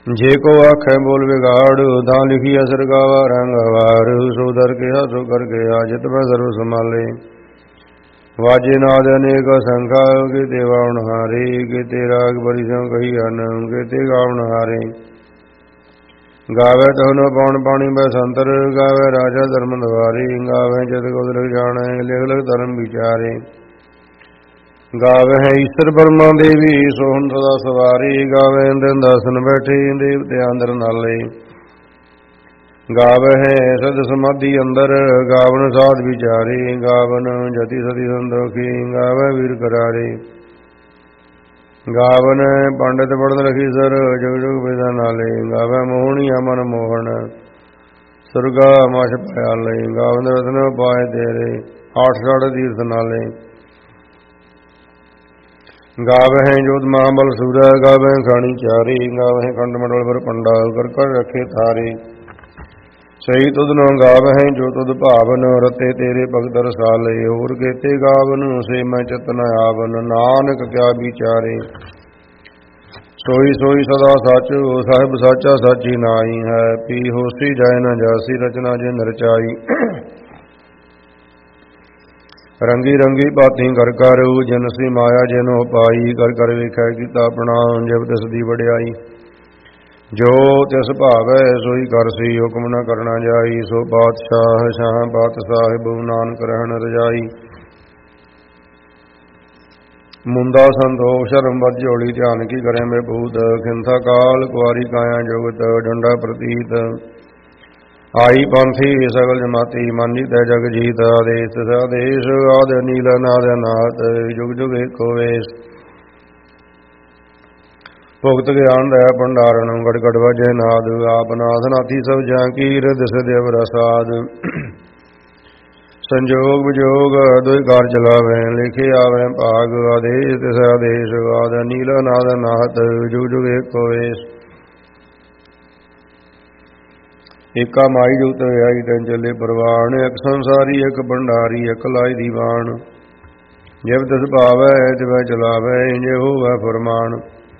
ਜੇ ਕੋ ਆਖੈ ਬੋਲ ਵਿਗਾੜ, ਤਾਂ ਲਿਖੀ ਅਸਰ ਗਾਵਾ ਰੰਗ ਵਾਰ। ਸੋ ਦਰ ਕਿਹਾ ਸੋ ਕਰ ਗਿਆ, ਜਿਤ ਮੈਂ ਸਰਬ ਸੰਭਾਲੇ। ਵਾਜੇ ਨਾਦ ਅਨੇਕ ਸੰਖਾ, ਕੀਤੇ ਵਾਵਣ ਹਾਰੇ। ਕੀਤੇ ਰਾਗ ਬੜੀ ਸੋ ਕਹੀ ਹਨ, ਕੀਤੇ ਗਾਵਣ ਹਾਰੇ। ਗਾਵੇ ਤਹੁ ਨ ਪਾਉਣ ਪਾਣੀ ਬੈਸੰਤਰ, ਗਾਵੇ ਰਾਜਾ ਧਰਮ ਦਵਾਰੀ। ਗਾਵੇ ਜਤ ਕੁਦ ਲਿਖ ਜਾਣੈ, ਲਿਖ ਲਿਖ ਧਰਮ ਵਿਚਾਰੇ। ਗਾਵੇ ਈਸ਼ਰ ਬਰਮਾ ਦੇਵੀ, ਸੋਹਣ ਸਦਾ ਸਵਾਰੀ। ਗਾਵੇ ਇੰਦਨ ਦਾਸਨ ਬੈਠੇ, ਦੇਵਤੇ ਅੰਦਰ ਨਾਲੇ। ਗਾਵੇ ਸਦ ਸਮਾਧੀ ਅੰਦਰ, ਗਾਵਨ ਸਾਧ ਵਿਚਾਰੇ। ਗਾਵਨ ਜਤੀ ਸਦੀ ਸੰਤੋਖੀ, ਗਾਵੇ ਵੀਰ ਕਰਾਰੇ। ਗਾਵਨ ਪੰਡਿਤ ਪੜ੍ਹਨ ਰਖੀ ਸਰ, ਜੁਗ ਜੁਗ ਵੇਦਾਂ ਨਾਲੇ। ਗਾਵੇ ਮੋਹਣੀਆ ਮਨ ਮੋਹਣ, ਸੁਰਗਾ ਮਛ ਪਿਆਲੇ। ਗਾਵਨ ਰਤਨ ਪਾਏ ਤੇਰੇ, ਆਠ ਸਾਢ ਤੀਰਥ ਨਾਲੇ। ਗਾਵੇ ਜੋਤ ਮਹਾਬਲ ਸੂਰਾ, ਗਾਵੇ ਖਾਣੀ ਚਾਰੀ। ਗਾਵੇ ਖੰਡ ਮੰਡਲ ਪਰ ਪੰਡਾ, ਕਰ ਕਰ ਰੱਖੇ ਥਾਰੇ। ਸਹੀ ਤੁਧ ਨ ਗਾਵਹਿ ਜੋ ਤੁਧ ਭਾਵਨ, ਰਤੇ ਤੇਰੇ ਭਗਤ ਰਸਾਲੇ। ਹੋਰ ਕੇਤੇ ਗਾਵਨ, ਸੇ ਮੈਂ ਚਿਤ ਨ ਆਵਨ। ਨਾਨਕ ਕਿਆ ਵਿਚਾਰੇ, ਸੋਈ ਸੋਈ ਸਦਾ ਸੱਚ। ਸਾਹਿਬ ਸਾਚਾ ਸਾਚੀ ਨਾਈ ਹੈ, ਪੀ ਹੋਸੀ ਜਾਇ ਨ ਜਾਸੀ। ਰਚਨਾ ਜਿਨ ਰਚਾਈ, ਰੰਗੀ ਰੰਗੀ ਭਾਤੀ ਕਰ ਕਰ। ਜਨਸੀ ਮਾਇਆ ਜਿਨੋ ਪਾਈ, ਕਰ ਕਰ ਵੇਖੈ ਕੀਤਾ ਪ੍ਰਣਾਮ। ਜਬ ਤਿਸ ਦੀ ਵਡਿਆਈ, ਜੋ ਤਿਸ ਭਾਵੈ ਸੋਈ ਕਰਸੀ। ਹੁਕਮ ਨ ਕਰਨਾ ਜਾਈ, ਸੋ ਪਾਤਸ਼ਾਹ ਸ਼ਾਹ ਪਾਤਸ਼ਾਹ। ਬਹੁ ਨਾਨਕ ਰਹਿਣ ਰਜਾਈ, ਮੁੰਦਾ ਸੰਤੋਖ ਸ਼ਰਮ ਬਦ ਝੋਲੀ। ਧਿਆਨ ਕੀ ਕਰੇ ਮੇ ਭੂਤ, ਖਿੰਥਾ ਕਾਲ ਕੁਆਰੀ ਕਾਇਆ ਜੁਗਤ। ਡੰਡਾ ਪ੍ਰਤੀਤ ਆਈ ਪੰਥੀ, ਸਗਲ ਜਮਾਤੀ। ਮਾਨੀ ਤੈ ਜਗ ਜੀਤ, ਆਦੇਸ਼ ਤਿਸ ਆਦੇਸ਼। ਆਦ ਨੀਲ ਨਾਦ ਅਨਾਹਤ, ਜੁਗ ਜੁਗ ਏਕੋ ਵੇਸ਼। ਭੁਗਤ ਗਿਆਨ ਦਇਆ ਭੰਡਾਰਨ, ਗੜ ਗੜ ਵਜੈ ਨਾਦ। ਆਪ ਨਾਥ ਨਾਥੀ ਸਭ ਜਾਂ ਕੀ, ਰਿਧ ਸਿਧ ਅਵ ਰਸਾਦ। ਸੰਜੋਗ ਵਿਜੋਗ ਦੁਇ ਕਾਰ ਚਲਾਵੈ, ਲਿਖੇ ਆਵੈ ਭਾਗ। ਆਦੇਸ਼ ਤਿਸ ਆਦੇਸ਼, ਆਦ ਨੀਲ ਨਾਦ ਅਨਾਹਤ। ਜੁਗ ਜੁਗ ਏਕੋ ਵੇਸ਼। ਏਕਾ ਮਾਈ ਜੁਗਤ ਆਈ, ਤੈਨ ਚੱਲੇ ਪ੍ਰਵਾਨ। ਇੱਕ ਸੰਸਾਰੀ ਇੱਕ ਭੰਡਾਰੀ, ਇੱਕ ਲਾਈ ਦੀਵਾਨ। ਜਿਵ ਤਿਸ ਭਾਵੈ ਤਿਵੈ ਚਲਾਵੈ, ਇੰਜੇ ਹੋਵੈ ਫੁਰਮਾਨ।